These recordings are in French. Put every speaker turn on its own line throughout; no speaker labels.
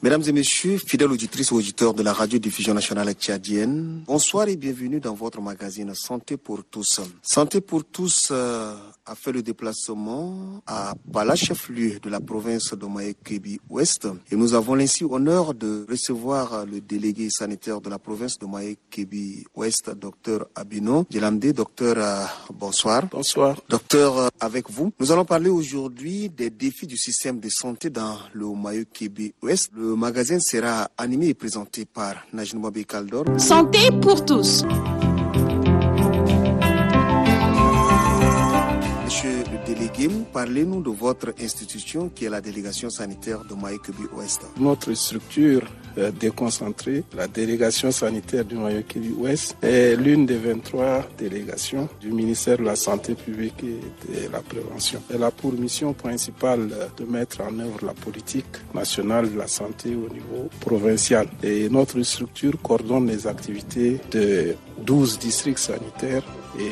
Mesdames et messieurs, fidèles auditrices et auditeurs de la radio-diffusion nationale tchadienne, bonsoir et bienvenue dans votre magazine Santé pour tous. Santé pour tous a fait le déplacement à Bala, chef-lieu de la province de Maye-Kébi-Ouest. Et nous avons ainsi l'honneur de recevoir le délégué sanitaire de la province de Maye-Kébi-Ouest, Dr Abino Djelamde. Docteur, bonsoir.
Bonsoir.
Docteur, avec vous, nous allons parler aujourd'hui des défis du système de santé dans le Maye-Kébi-Ouest. Le magazine sera animé et présenté par Najin Mouabi Kaldor.
Santé pour tous.
Monsieur le délégué, parlez-nous de votre institution qui est la délégation sanitaire de Maye-Kébi-Ouest.
Notre structure déconcentrée, la délégation sanitaire du Maye-Kébi-Ouest, est l'une des 23 délégations du ministère de la Santé publique et de la prévention. Elle a pour mission principale de mettre en œuvre la politique nationale de la santé au niveau provincial. Et notre structure coordonne les activités de 12 districts sanitaires et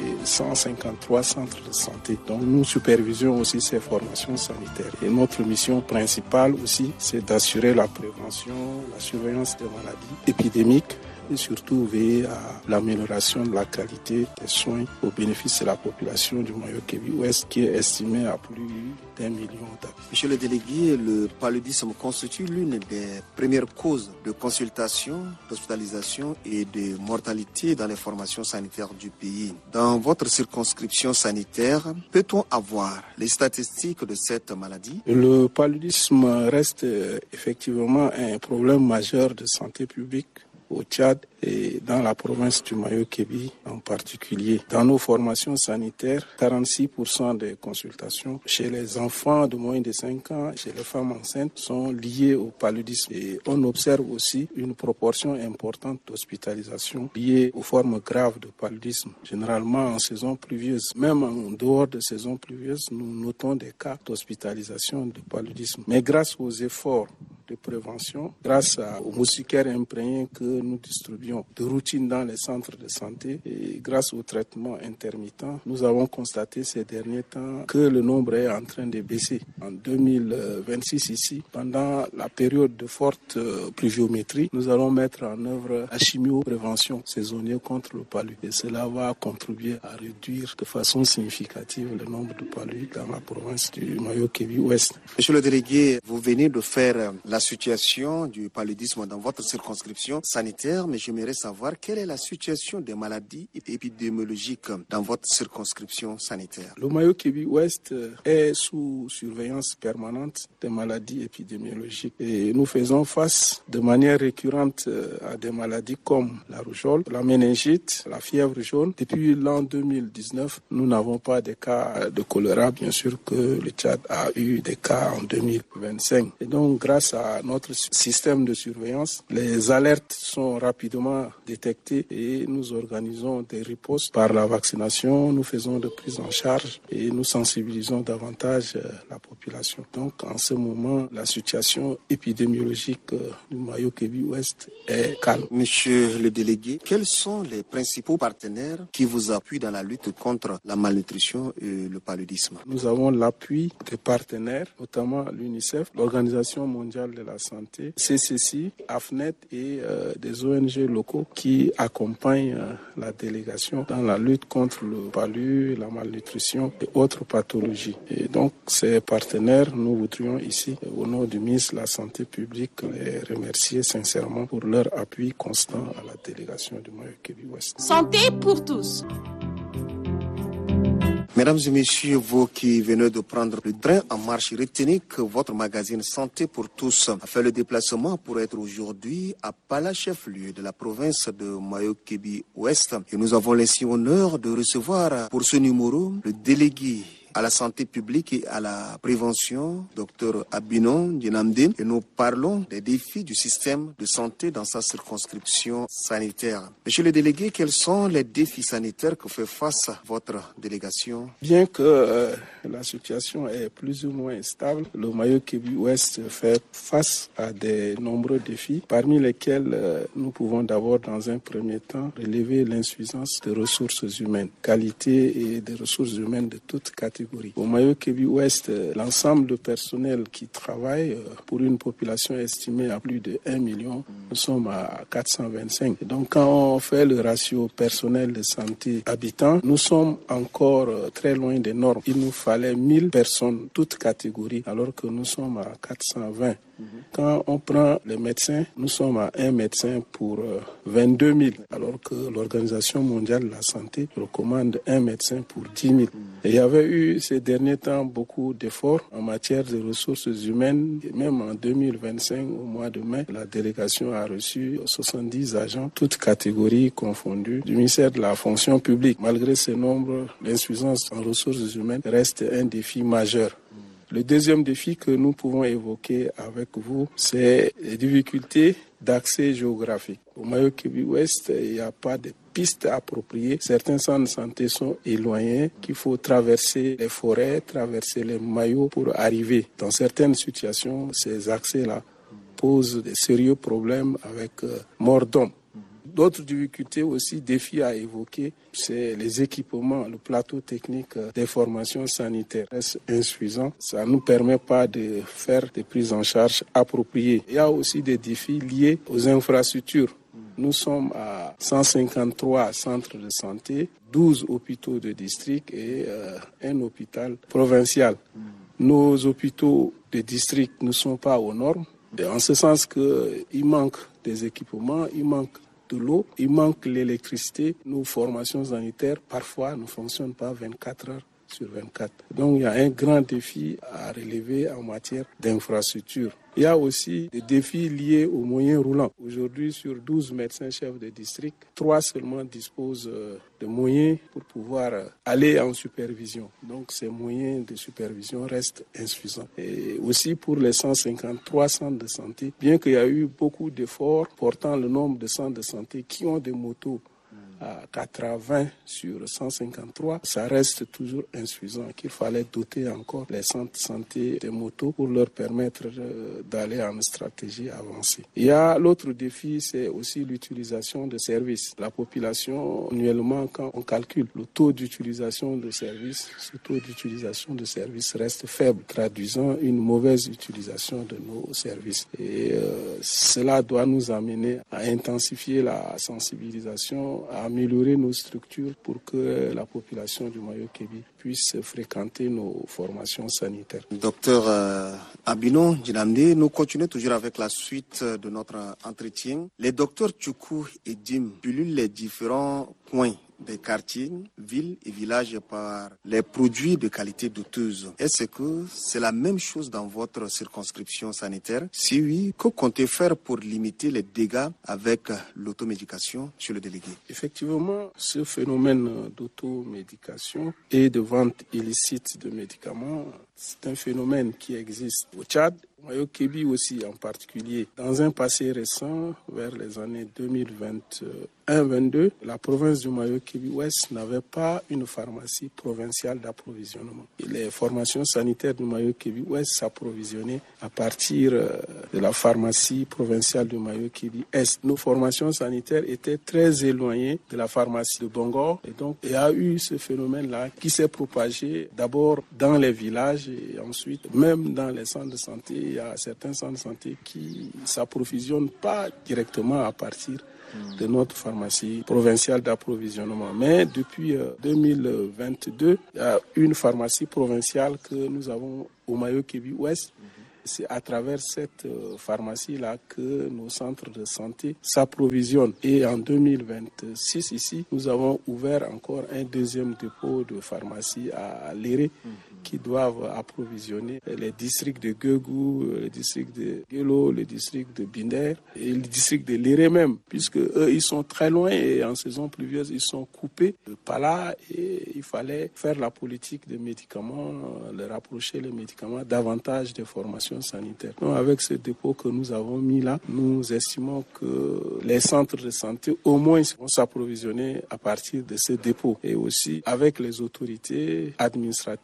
153 centres de santé. Donc nous supervisons aussi ces formations sanitaires. Et notre mission principale aussi, c'est d'assurer la prévention, la surveillance des maladies épidémiques et surtout veiller à l'amélioration de la qualité des soins au bénéfice de la population du Maye-Kébi-Ouest qui est estimée à plus d'1 million d'habitants.
Monsieur le délégué, le paludisme constitue l'une des premières causes de consultation, d'hospitalisation et de mortalité dans les formations sanitaires du pays. Dans votre circonscription sanitaire, peut-on avoir les statistiques de cette maladie?
Le paludisme reste effectivement un problème majeur de santé publique au Tchad et dans la province du Maye-Kébi en particulier. Dans nos formations sanitaires, 46% des consultations chez les enfants de moins de 5 ans, chez les femmes enceintes, sont liées au paludisme. Et on observe aussi une proportion importante d'hospitalisations liées aux formes graves de paludisme, généralement en saison pluvieuse. Même en dehors de saison pluvieuse, nous notons des cas d'hospitalisation de paludisme. Mais grâce aux efforts de prévention, grâce aux moustiquaires imprégnés que nous distribuons de routine dans les centres de santé et grâce au traitement intermittent, nous avons constaté ces derniers temps que le nombre est en train de baisser. En 2026 ici, pendant la période de forte pluviométrie, nous allons mettre en œuvre la chimioprévention saisonnière contre le palu et cela va contribuer à réduire de façon significative le nombre de paludismes dans la province du Maye-Kébi-Ouest.
Monsieur le délégué, vous venez de faire la situation du paludisme dans votre circonscription sanitaire, mais j'aimerais savoir quelle est la situation des maladies épidémiologiques dans votre circonscription sanitaire.
Le Maye-Kébi-Ouest est sous surveillance permanente des maladies épidémiologiques et nous faisons face de manière récurrente à des maladies comme la rougeole, la méningite, la fièvre jaune. Depuis l'an 2019, nous n'avons pas de cas de choléra, bien sûr que le Tchad a eu des cas en 2025. Et donc, grâce à notre système de surveillance, les alertes sont rapidement détectées et nous organisons des ripostes par la vaccination, nous faisons de prise en charge et nous sensibilisons davantage la population. Donc en ce moment, la situation épidémiologique du Maye-Kébi-Ouest est calme.
Monsieur le délégué, quels sont les principaux partenaires qui vous appuient dans la lutte contre la malnutrition et le paludisme?
Nous avons l'appui des partenaires, notamment l'UNICEF, l'Organisation mondiale de la santé, CCC, AFNET et des ONG locaux qui accompagnent la délégation dans la lutte contre le palu, la malnutrition et autres pathologies. Et donc, ces partenaires, nous voudrions ici, au nom du ministre de la Santé publique, les remercier sincèrement pour leur appui constant à la délégation du Maye-Kébi-Ouest.
Santé pour tous.
Mesdames et messieurs, vous qui venez de prendre le train en marche, retenez que votre magazine Santé pour tous a fait le déplacement pour être aujourd'hui à Pala, chef-lieu de la province de Maye-Kébi-Ouest. Et nous avons ainsi l'honneur de recevoir pour ce numéro le délégué à la santé publique et à la prévention, Dr Abino Djelamde, et nous parlons des défis du système de santé dans sa circonscription sanitaire. Monsieur le délégué, quels sont les défis sanitaires que fait face votre délégation?
Bien que la situation est plus ou moins stable, le Maye-Kébi-Ouest fait face à de nombreux défis, parmi lesquels nous pouvons d'abord, dans un premier temps, relever l'insuffisance de ressources humaines, qualité et des ressources humaines de toute catégorie catégories. Au Mayo-Kébi Ouest, l'ensemble de personnel qui travaille pour une population estimée à plus de 1 million, nous sommes à 425. Et donc quand on fait le ratio personnel de santé habitants, nous sommes encore très loin des normes. Il nous fallait 1000 personnes, toutes catégories, alors que nous sommes à 420. Quand on prend les médecins, nous sommes à 1 médecin pour 22 000, alors que l'Organisation mondiale de la santé recommande 1 médecin pour 10 000. Et il y avait eu ces derniers temps beaucoup d'efforts en matière de ressources humaines. Et même en 2025, au mois de mai, la délégation a reçu 70 agents, toutes catégories confondues, du ministère de la fonction publique. Malgré ce nombre, l'insuffisance en ressources humaines reste un défi majeur. Le deuxième défi que nous pouvons évoquer avec vous, c'est les difficultés d'accès géographique. Au Mayo-Kébi Ouest, il n'y a pas de pistes appropriées. Certains centres de santé sont éloignés, qu'il faut traverser les forêts, traverser les maillots pour arriver. Dans certaines situations, ces accès-là posent de sérieux problèmes avec mort d'homme. D'autres difficultés aussi, défis à évoquer, c'est les équipements, le plateau technique des formations sanitaires reste insuffisant. Ça ne nous permet pas de faire des prises en charge appropriées. Il y a aussi des défis liés aux infrastructures. Nous sommes à 153 centres de santé, 12 hôpitaux de district et un hôpital provincial. Nos hôpitaux de district ne sont pas aux normes, en ce sens qu'il manque des équipements, il manque de l'eau, il manque l'électricité. Nos formations sanitaires, parfois, ne fonctionnent pas 24 heures sur 24. Donc, il y a un grand défi à relever en matière d'infrastructure. Il y a aussi des défis liés aux moyens roulants. Aujourd'hui, sur 12 médecins chefs de district, 3 seulement disposent de moyens pour pouvoir aller en supervision. Donc, ces moyens de supervision restent insuffisants. Et aussi pour les 153 centres de santé, bien qu'il y a eu beaucoup d'efforts portant le nombre de centres de santé qui ont des motos à 80 sur 153, ça reste toujours insuffisant, qu'il fallait doter encore les centres de santé des motos pour leur permettre d'aller en stratégie avancée. Il y a l'autre défi, c'est aussi l'utilisation de services. La population, annuellement, quand on calcule le taux d'utilisation de services, ce taux d'utilisation de services reste faible, traduisant une mauvaise utilisation de nos services. Et cela doit nous amener à intensifier la sensibilisation, à améliorer nos structures pour que la population du Mayo-Kébi puisse fréquenter nos formations sanitaires.
Docteur Abinon Djinamné, nous continuons toujours avec la suite de notre entretien. Les docteurs Tchoukou et Dim pullulent les différents coins des quartiers, villes et villages par les produits de qualité douteuse. Est-ce que c'est la même chose dans votre circonscription sanitaire? Si oui, que comptez faire pour limiter les dégâts avec l'automédication sur le délégué?
Effectivement, ce phénomène d'automédication et de vente illicite de médicaments, c'est un phénomène qui existe au Tchad, au Mayo-Kébi aussi en particulier. Dans un passé récent, vers les années 2021-22, la province du Mayo-Kébi Ouest n'avait pas une pharmacie provinciale d'approvisionnement. Et les formations sanitaires du Mayo-Kébi Ouest s'approvisionnaient à partir de la pharmacie provinciale du Mayo-Kébi Est. Nos formations sanitaires étaient très éloignées de la pharmacie de Bongor. Et donc, il y a eu ce phénomène-là qui s'est propagé d'abord dans les villages et ensuite, même dans les centres de santé, il y a certains centres de santé qui ne s'approvisionnent pas directement à partir de notre pharmacie provinciale d'approvisionnement. Mais depuis 2022, il y a une pharmacie provinciale que nous avons au Mayo-Kébi Ouest. C'est à travers cette pharmacie-là que nos centres de santé s'approvisionnent. Et en 2026, ici, nous avons ouvert encore un deuxième dépôt de pharmacie à Léré qui doivent approvisionner les districts de Guegou, le district de Guélo, le district de Binder et le district de Léré même, puisque eux, ils sont très loin et en saison pluvieuse, ils sont coupés de Pala et il fallait faire la politique des médicaments, les rapprocher les médicaments davantage des formations sanitaires. Donc, avec ce dépôt que nous avons mis là, nous estimons que les centres de santé au moins vont s'approvisionner à partir de ce dépôt et aussi avec les autorités administratives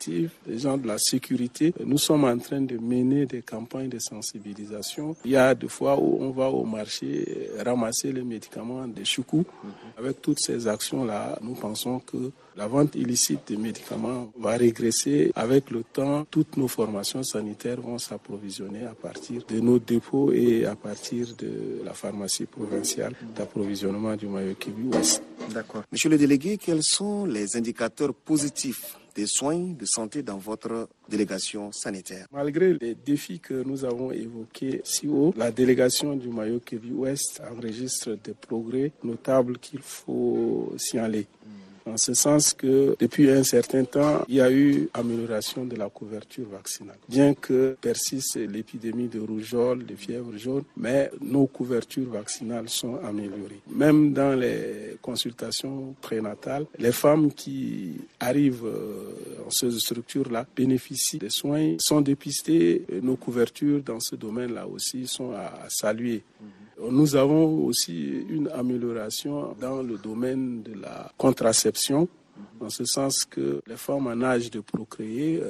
les gens de la sécurité, nous sommes en train de mener des campagnes de sensibilisation. Il y a des fois où on va au marché ramasser les médicaments de Choukou. Avec toutes ces actions-là, nous pensons que la vente illicite des médicaments va régresser. Avec le temps, toutes nos formations sanitaires vont s'approvisionner à partir de nos dépôts et à partir de la pharmacie provinciale d'approvisionnement du Mayo-Kébi-Ouest.
D'accord. Monsieur le délégué, quels sont les indicateurs positifs des soins de santé dans votre délégation sanitaire?
Malgré les défis que nous avons évoqués si haut, la délégation du Mayo-Kébi-Ouest enregistre des progrès notables qu'il faut signaler. En ce sens que depuis un certain temps, il y a eu amélioration de la couverture vaccinale. Bien que persiste l'épidémie de rougeole, de fièvre jaune, mais nos couvertures vaccinales sont améliorées. Même dans les consultations prénatales, les femmes qui arrivent dans ces structures-là bénéficient des soins, sont dépistées. Nos couvertures dans ce domaine-là aussi sont à saluer. Nous avons aussi une amélioration dans le domaine de la contraception, en ce sens que les femmes en âge de procréer,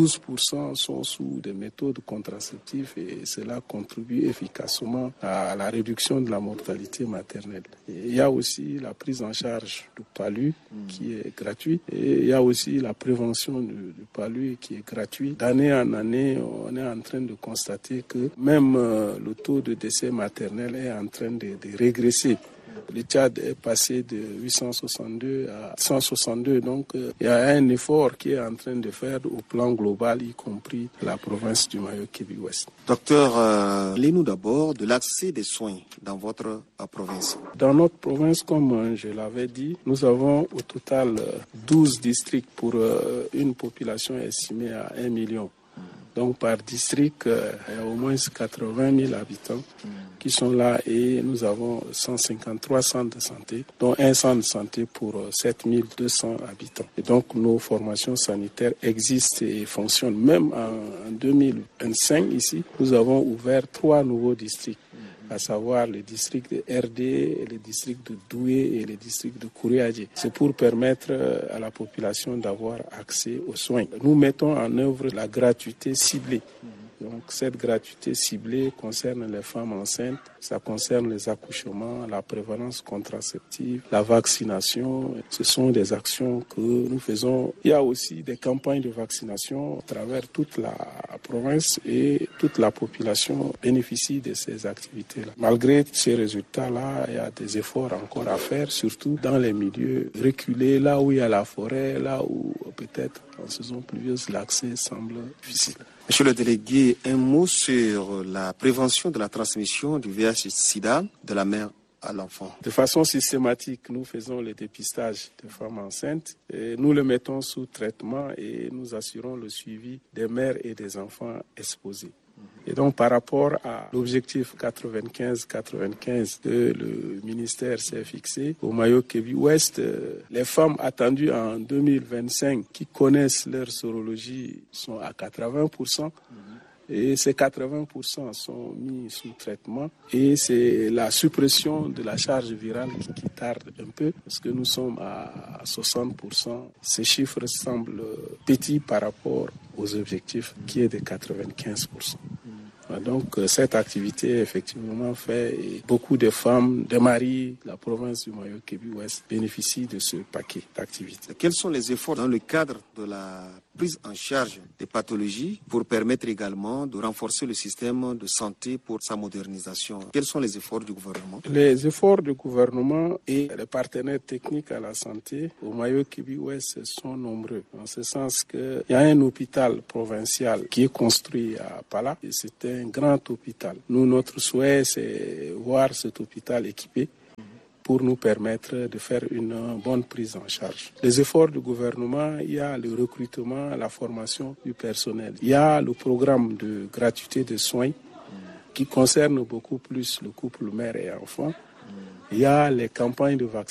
12% sont sous des méthodes contraceptives et cela contribue efficacement à la réduction de la mortalité maternelle. Et il y a aussi la prise en charge du palu qui est gratuit et il y a aussi la prévention du palu qui est gratuit. D'année en année, on est en train de constater que même le taux de décès maternel est en train de régresser. Le Tchad est passé de 862 à 162, donc il y a un effort qui est en train de faire au plan global, y compris la province du Mayo-Kébi-Ouest.
Docteur, parlez-nous d'abord de l'accès des soins dans votre province.
Dans notre province, comme je l'avais dit, nous avons au total 12 districts pour une population estimée à 1 million. Donc par district, il y a au moins 80 000 habitants qui sont là et nous avons 153 centres de santé, dont un centre de santé pour 7 200 habitants. Et donc nos formations sanitaires existent et fonctionnent. Même en 2025, ici, nous avons ouvert 3 nouveaux districts, à savoir le district de RD, le district de Doué et le district de Kouriadje. C'est pour permettre à la population d'avoir accès aux soins. Nous mettons en œuvre la gratuité ciblée. Donc cette gratuité ciblée concerne les femmes enceintes, ça concerne les accouchements, la prévalence contraceptive, la vaccination. Ce sont des actions que nous faisons. Il y a aussi des campagnes de vaccination à travers toute la province et toute la population bénéficie de ces activités-là. Malgré ces résultats-là, il y a des efforts encore à faire, surtout dans les milieux reculés, là où il y a la forêt, là où peut-être en saison pluvieuse l'accès semble difficile.
Monsieur le délégué, un mot sur la prévention de la transmission du VIH/SIDA de la mère à l'enfant.
De façon systématique, nous faisons le dépistage des femmes enceintes. Et nous le mettons sous traitement et nous assurons le suivi des mères et des enfants exposés. Et donc, par rapport à l'objectif 95-95 que le ministère s'est fixé, au Mayo-Kébi-Ouest, les femmes attendues en 2025 qui connaissent leur sorologie sont à 80%. Et ces 80% sont mis sous traitement et c'est la suppression de la charge virale qui tarde un peu parce que nous sommes à 60%. Ces chiffres semblent petits par rapport aux objectifs qui est de 95%. Donc cette activité effectivement fait et beaucoup de femmes, de maris, la province du Mayo-Kébi-Ouest bénéficient de ce paquet d'activités.
Quels sont les efforts dans le cadre de la prise en charge des pathologies pour permettre également de renforcer le système de santé pour sa modernisation? Quels sont les efforts du gouvernement?
Les efforts du gouvernement et les partenaires techniques à la santé au Mayo-Kébi-Ouest sont nombreux. En ce sens qu'il y a un hôpital provincial qui est construit à Pala et c'est un grand hôpital. Nous, notre souhait, c'est voir cet hôpital équipé pour nous permettre de faire une bonne prise en charge. Les efforts du gouvernement, il y a le recrutement, la formation du personnel. Il y a le programme de gratuité de soins qui concerne beaucoup plus le couple mère et enfant. Il y a les campagnes de vaccination.